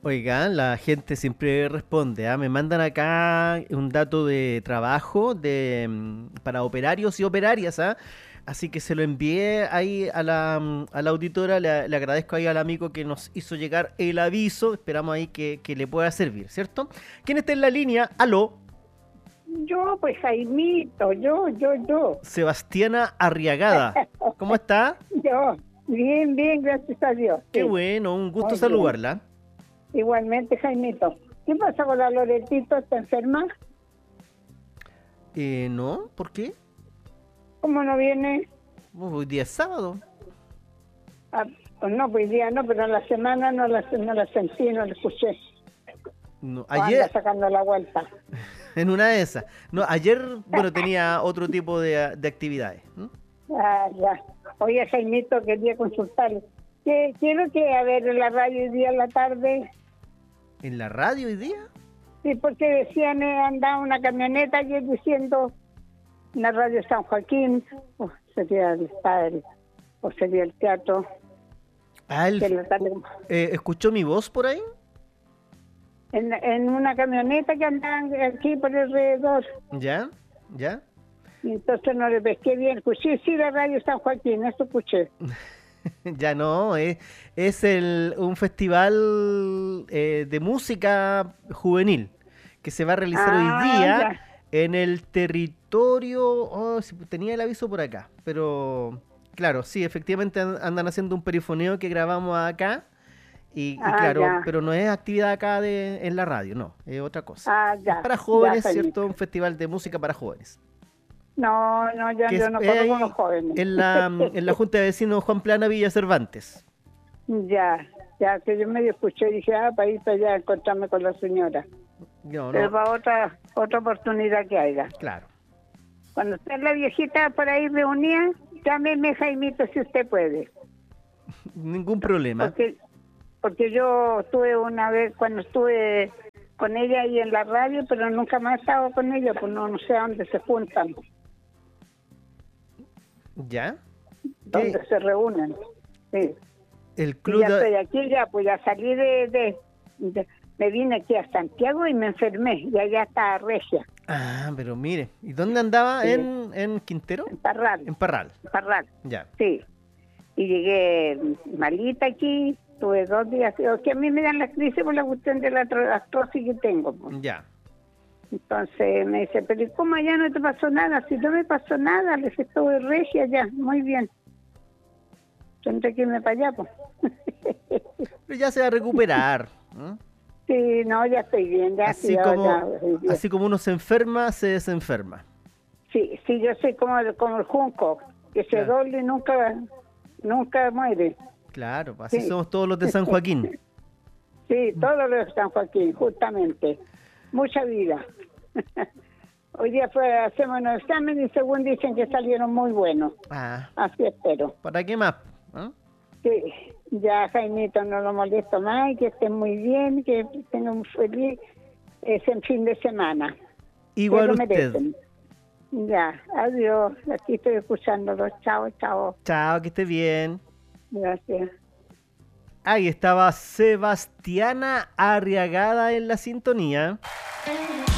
Oigan, la gente siempre responde, ¿ah? Me mandan acá un dato de trabajo para operarios y operarias, ¿ah? Así que se lo envié ahí a la auditora, le agradezco ahí al amigo que nos hizo llegar el aviso, esperamos ahí que le pueda servir, ¿cierto? ¿Quién está en la línea? Aló, Yo, pues Jaimito, yo. Sebastiana Arriagada, ¿cómo está? Yo, bien, bien, gracias a Dios. Qué Sí, bueno, un gusto muy bien. saludarla. Igualmente, Jaimito. ¿Qué pasa con la Loretito? ¿Está enferma? ¿No? ¿Por qué? ¿Cómo no viene? Hoy día es sábado. Ah, pues no, pues día no, pero en la semana no la sentí, no la escuché. No, O anda ayer, sacando la vuelta. en una de esas. No, ayer, bueno, tenía otro tipo de actividades. ¿No? Ah, ya. Oye, Jaimito, quería consultarle. Quiero que, a ver, en la radio hoy día en la tarde. ¿En la radio hoy día? Sí, porque decían, andaba una camioneta ayer diciendo, en la radio San Joaquín, o sería el padre, o sería el teatro, Ah, de la tarde, ¿escuchó mi voz por ahí? en una camioneta que andaban aquí por alrededor. ¿Ya? ¿Ya? Y entonces no le pesqué bien. Escuché, sí, la radio San Joaquín, eso escuché. Ya no, es un festival de música juvenil que se va a realizar hoy Ah, día ya. en el territorio. Oh, sí, tenía el aviso por acá, pero claro, sí, efectivamente andan haciendo un perifoneo que grabamos acá y Ah, claro, ya. pero no es actividad acá en la radio, no, es otra cosa. Ah, Es ya. para Ya, jóvenes, ¿cierto? Jaimito. Un festival de música para jóvenes. No, no, Que yo es no corro con los ahí jóvenes. en la Junta de Vecinos Juan Plana Villa Cervantes. Ya, ya, que yo medio escuché y dije, para ir para allá a encontrarme con la señora. No, Pero no, para otra oportunidad que haya. claro. Cuando esté la viejita por ahí reunida, llámeme Jaimito si usted puede. Ningún problema. Porque yo estuve una vez cuando estuve con ella ahí en la radio, pero nunca más he estado con ella, pues no sé a dónde se juntan, ¿Ya? dónde se reúnen. Sí. El Y club ya de... estoy aquí, ya pues ya salí me vine aquí a Santiago y me enfermé, y allá está Regia, Ah, pero mire. ¿Y dónde andaba? sí, ¿En Quintero? en Parral, En Parral. Parral, Ya. sí. Y llegué malita aquí, tuve 2 días, que a mí me dan la crisis por la cuestión de la artrosis que tengo, pues. Ya. Entonces me dice, pero ¿y cómo allá no te pasó nada? Si no me pasó nada, le dije, estuve Regia ya, muy bien. Tendré que irme para allá, pues. Pero ya se va a recuperar. ¿No? Sí, no, ya estoy bien, ya, sí, Así como, ya. así como uno se enferma, se desenferma. Sí, sí, yo soy como el junco, que se Claro. doble y nunca muere. Claro, así Sí, somos todos los de San Joaquín. sí, todo lo de San Joaquín, justamente. Mucha vida. Hoy día hacemos los exámenes y según dicen que salieron muy buenos. Ah, Así espero. ¿para qué más? ¿Ah? Sí, ya Jaimito no lo molesto más y que estén muy bien, que tengan un feliz ese fin de semana. Se Igual lo usted. merecen. Ya, adiós. Aquí estoy escuchándolo. Chao, chao. Chao, que esté bien. Gracias. Ahí estaba Sebastiana Arriagada en la sintonía.